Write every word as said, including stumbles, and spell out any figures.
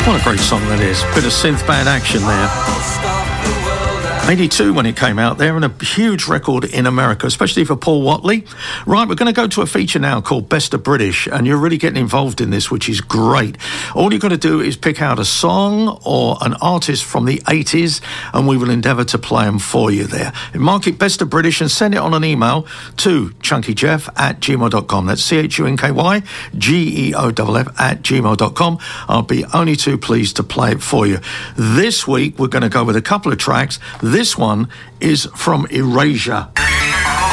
What a great song that is. Bit of synth band action there. eighty-two when it came out there, and a huge record in America, especially for Paul Watley. Right, we're going to go to a feature now called Best of British, and you're really getting involved in this, which is great. All you've got to do is pick out a song or an artist from the eighties, and we will endeavour to play them for you there. Mark it Best of British and send it on an email to chunkyjeff at gmail dot com. That's C H U N K Y G E O F F at gmail dot com. I'll be only too pleased to play it for you. This week, we're going to go with a couple of tracks. This one is from Erasure.